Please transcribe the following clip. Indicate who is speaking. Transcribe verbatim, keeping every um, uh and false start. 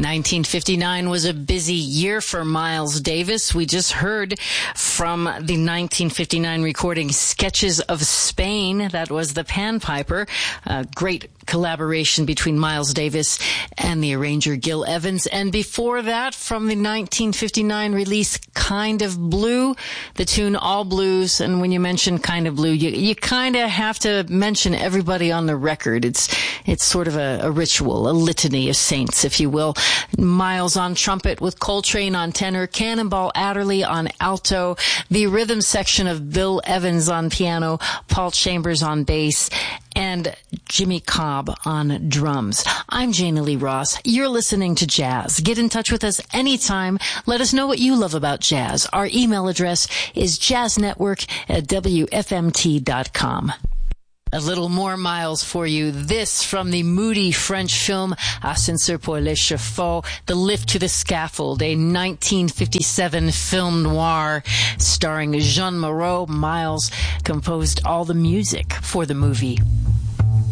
Speaker 1: nineteen fifty-nine was a busy year for Miles Davis. We just heard from the nineteen fifty-nine recording Sketches of Spain. That was the Panpiper. A great collaboration between Miles Davis and the arranger Gil Evans. And before that, from the nineteen fifty-nine release Kind of Blue, the tune All Blues. And when you mention Kind of Blue, you, you kind of have to mention everybody on the record. It's it's sort of a, a ritual, a litany of saints, if you will. Miles on trumpet with Coltrane on tenor, Cannonball Adderley on alto, the rhythm section of Bill Evans on piano, Paul Chambers on bass, and Jimmy Cobb on drums. I'm Jana Lee Ross. You're listening to Jazz. Get in touch with us anytime. Let us know what you love about jazz. Our email address is jazznetwork at w f m t dot com. A little more Miles for you. This from the moody French film Ascenseur pour l'échafaud, The Lift to the Scaffold, a nineteen fifty-seven film noir starring Jean Moreau. Miles composed all the music for the movie.